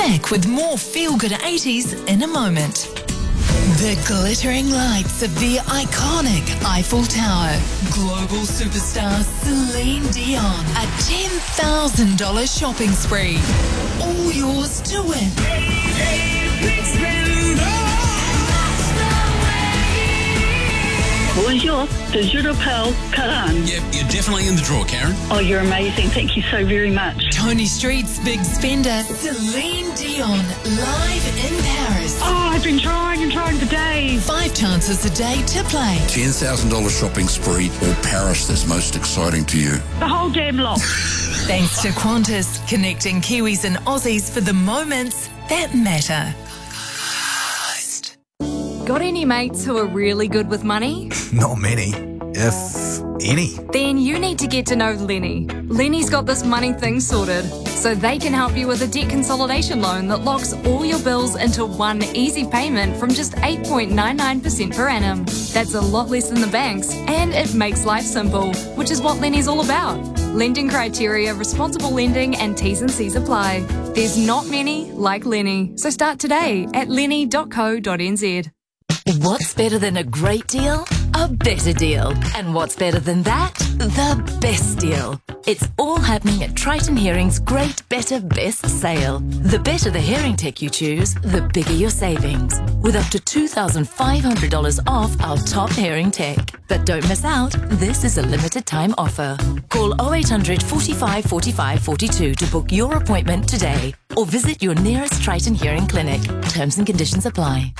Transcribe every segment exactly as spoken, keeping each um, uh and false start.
Back with more feel-good eighties in a moment. The glittering lights of the iconic Eiffel Tower. Global superstar Celine Dion. A ten thousand dollars shopping spree. All yours to win. Bonjour, je m'appelle Karen. Yep, you're definitely in the draw, Karen. Oh, you're amazing. Thank you so very much. Tony Street's big spender, Celine Dion, live in Paris. Oh, I've been trying and trying for days. Five chances a day to play. ten thousand dollars shopping spree or Paris that's most exciting to you? The whole damn lot. Thanks to Qantas, connecting Kiwis and Aussies for the moments that matter. Got any mates who are really good with money? Not many, if any. Then you need to get to know Lenny. Lenny's got this money thing sorted, so they can help you with a debt consolidation loan that locks all your bills into one easy payment from just eight point nine nine percent per annum. That's a lot less than the banks, and it makes life simple, which is what Lenny's all about. Lending criteria, responsible lending, and T's and C's apply. There's not many like Lenny, so start today at lenny dot co dot n z. What's better than a great deal? A better deal. And what's better than that? The best deal. It's all happening at Triton Hearing's Great Better Best sale. The better the hearing tech you choose, the bigger your savings. With up to two thousand five hundred dollars off our top hearing tech. But don't miss out, this is a limited time offer. Call oh eight hundred, forty-five, forty-five, forty-two to book your appointment today. Or visit your nearest Triton Hearing clinic. Terms and conditions apply.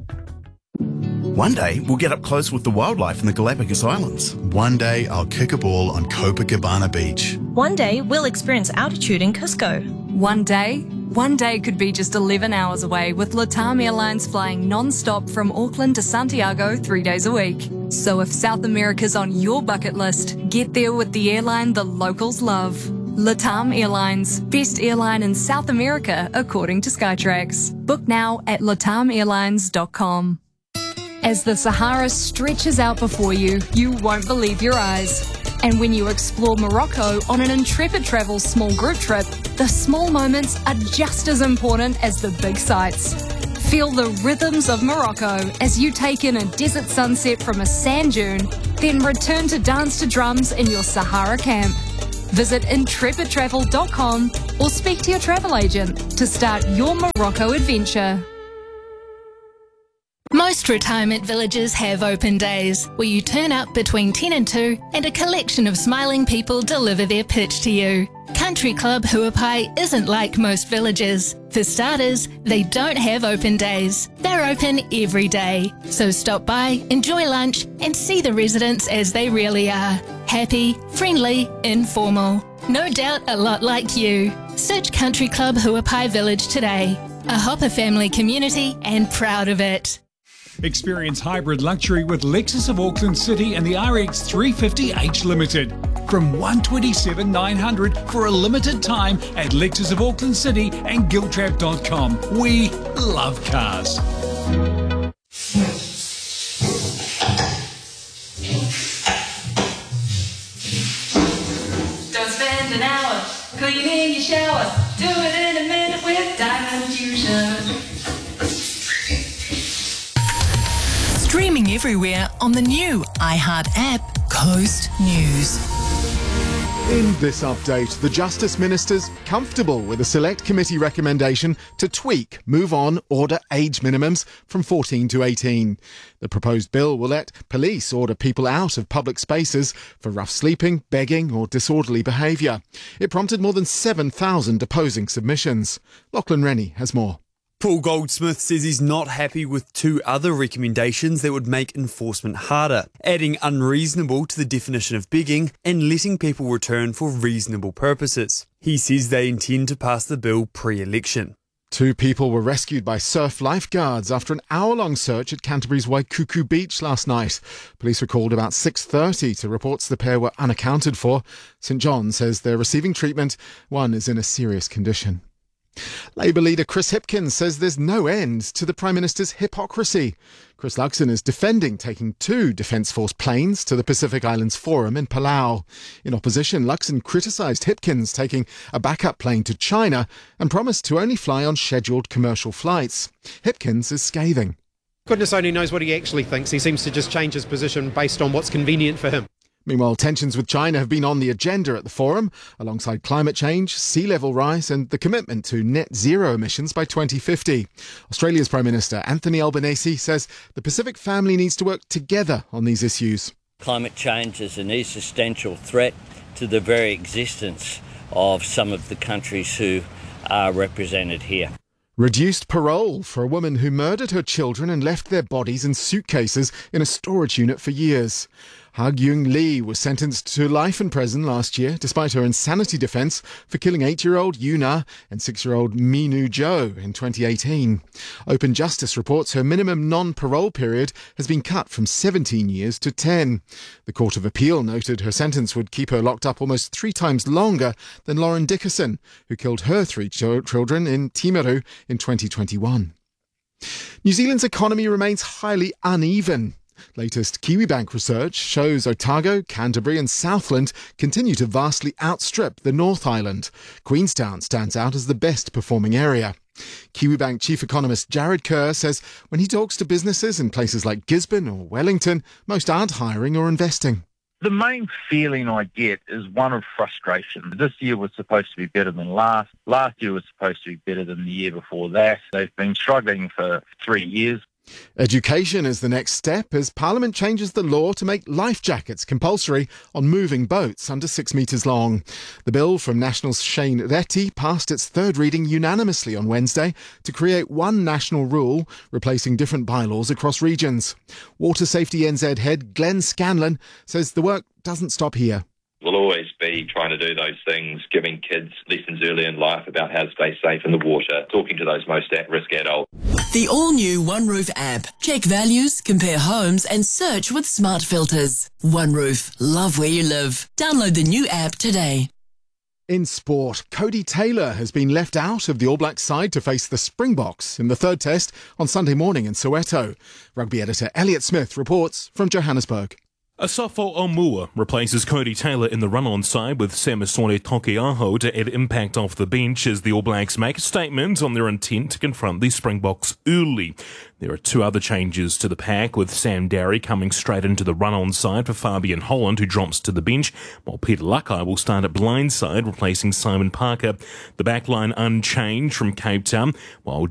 One day, we'll get up close with the wildlife in the Galapagos Islands. One day, I'll kick a ball on Copacabana Beach. One day, we'll experience altitude in Cusco. One day, one day could be just eleven hours away with LATAM Airlines flying non-stop from Auckland to Santiago three days a week. So if South America's on your bucket list, get there with the airline the locals love. LATAM Airlines, best airline in South America according to Skytrax. Book now at latam airlines dot com. As the Sahara stretches out before you, you won't believe your eyes. And when you explore Morocco on an Intrepid Travel small group trip, the small moments are just as important as the big sights. Feel the rhythms of Morocco as you take in a desert sunset from a sand dune, then return to dance to drums in your Sahara camp. Visit intrepid travel dot com or speak to your travel agent to start your Morocco adventure. Most retirement villages have open days, where you turn up between ten and two and a collection of smiling people deliver their pitch to you. Country Club Huapai isn't like most villages. For starters, they don't have open days. They're open every day. So stop by, enjoy lunch, and see the residents as they really are. Happy, friendly, informal. No doubt a lot like you. Search Country Club Huapai Village today. A Hopper family community and proud of it. Experience hybrid luxury with Lexus of Auckland City and the R X three fifty H Limited. From one hundred twenty-seven thousand nine hundred dollars for a limited time at Lexus of Auckland City and giltrap dot com. We love cars. Don't spend an hour cleaning your shower. Do it in a minute with Diamond Fusion. Streaming everywhere on the new iHeart app, Coast News. In this update, the Justice Minister's comfortable with a select committee recommendation to tweak Move On order age minimums from fourteen to eighteen. The proposed bill will let police order people out of public spaces for rough sleeping, begging or disorderly behaviour. It prompted more than seven thousand opposing submissions. Lachlan Rennie has more. Paul Goldsmith says he's not happy with two other recommendations that would make enforcement harder, adding unreasonable to the definition of begging and letting people return for reasonable purposes. He says they intend to pass the bill pre-election. Two people were rescued by surf lifeguards after an hour-long search at Canterbury's Waikuku Beach last night. Police were called about six thirty to reports the pair were unaccounted for. St John says they're receiving treatment. One is in a serious condition. Labour leader Chris Hipkins says there's no end to the Prime Minister's hypocrisy. Chris Luxon is defending taking two Defence Force planes to the Pacific Islands Forum in Palau. In opposition, Luxon criticised Hipkins taking a backup plane to China and promised to only fly on scheduled commercial flights. Hipkins is scathing. Goodness only knows what he actually thinks. He seems to just change his position based on what's convenient for him. Meanwhile, tensions with China have been on the agenda at the forum, alongside climate change, sea level rise and the commitment to net zero emissions by twenty fifty. Australia's Prime Minister Anthony Albanese says the Pacific family needs to work together on these issues. Climate change is an existential threat to the very existence of some of the countries who are represented here. Reduced parole for a woman who murdered her children and left their bodies in suitcases in a storage unit for years. Hag Yung Lee was sentenced to life in prison last year, despite her insanity defence for killing eight-year-old Yuna and six-year-old Minu Jo in twenty eighteen. Open Justice reports her minimum non-parole period has been cut from seventeen years to ten. The Court of Appeal noted her sentence would keep her locked up almost three times longer than Lauren Dickerson, who killed her three ch- children in Timaru in twenty twenty-one. New Zealand's economy remains highly uneven. Latest Kiwibank research shows Otago, Canterbury and Southland continue to vastly outstrip the North Island. Queenstown stands out as the best performing area. Kiwibank chief economist Jared Kerr says when he talks to businesses in places like Gisborne or Wellington, most aren't hiring or investing. The main feeling I get is one of frustration. This year was supposed to be better than last. Last year was supposed to be better than the year before that. They've been struggling for three years. Education is the next step as Parliament changes the law to make life jackets compulsory on moving boats under six metres long. The bill from Nationals Shane Reti passed its third reading unanimously on Wednesday to create one national rule, replacing different bylaws across regions. Water Safety N Z head Glenn Scanlon says the work doesn't stop here. We'll always be trying to do those things, giving kids lessons early in life about how to stay safe in the water, talking to those most at-risk adults. The all-new OneRoof app. Check values, compare homes and search with smart filters. OneRoof. Love where you live. Download the new app today. In sport, Cody Taylor has been left out of the All Blacks side to face the Springboks in the third test on Sunday morning in Soweto. Rugby editor Elliot Smith reports from Johannesburg. Asafo Omua replaces Cody Taylor in the run-on side with Semisone Tokeaho to add impact off the bench as the All Blacks make a statement on their intent to confront the Springboks early. There are two other changes to the pack, with Sam Darry coming straight into the run-on side for Fabian Holland, who drops to the bench, while Peter Lakai will start at blindside, replacing Simon Parker. The backline unchanged from Cape Town, while